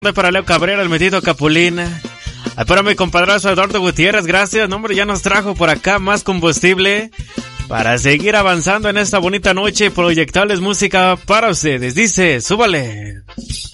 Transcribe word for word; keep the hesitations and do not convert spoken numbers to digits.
Para Leo Cabrera, el metido Capulina. Ay, para mi compadrazo Eduardo Gutiérrez, gracias. No, hombre, ya nos trajo por acá más combustible para seguir avanzando en esta bonita noche. Proyectables música para ustedes. Dice, súbale.